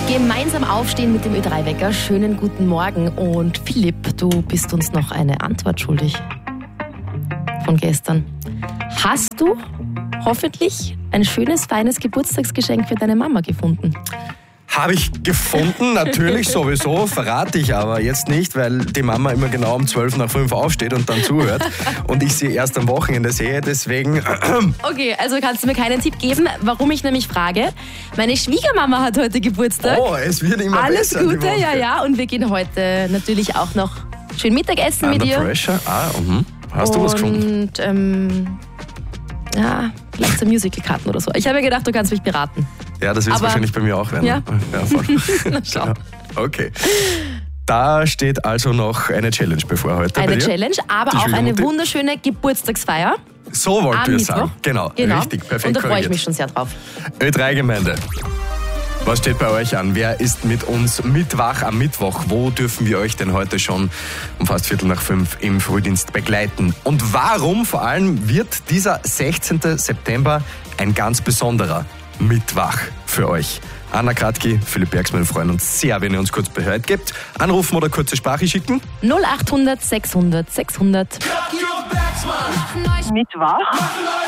Gemeinsam aufstehen mit dem Ö3-Wecker. Schönen guten Morgen. Und Philipp, du bist uns noch eine Antwort schuldig von gestern. Hast du hoffentlich ein schönes, feines Geburtstagsgeschenk für deine Mama gefunden? Habe ich gefunden, natürlich sowieso, verrate ich aber jetzt nicht, weil die Mama immer genau um 5:12 aufsteht und dann zuhört und ich sie erst am Wochenende sehe, deswegen... Okay, also kannst du mir keinen Tipp geben, warum ich nämlich frage. Meine Schwiegermama hat heute Geburtstag. Oh, es wird immer Alles besser. Gute, ja, und wir gehen heute natürlich auch noch schön Mittagessen mit ihr. Pressure? Hast du was gefunden? Und ja, vielleicht so Musical-Karten oder so. Ich habe mir gedacht, du kannst mich beraten. Ja, das wird es wahrscheinlich bei mir auch werden. Ja? Voll. Na schau. Okay. Da steht also noch eine Challenge bevor heute. Eine bei dir. Challenge, aber Die auch eine Schwiegermutti. wunderschöne Geburtstagsfeier. So wollt am ihr es sagen. Mittwoch. Genau, richtig, perfekt. Und da freue ich korrigiert. mich schon sehr drauf. Ö3-Gemeinde. Was steht bei euch an? Wer ist mit uns mitwach am Mittwoch? Wo dürfen wir euch denn heute schon um fast 4:45 im Frühdienst begleiten? Und warum vor allem wird dieser 16. September ein ganz besonderer Mittwoch für euch? Anna Kratky, Philipp Bergsmann freuen uns sehr, wenn ihr uns kurz Bescheid gebt. Anrufen oder kurze Sprache schicken. 0800 600 600. Mittwoch.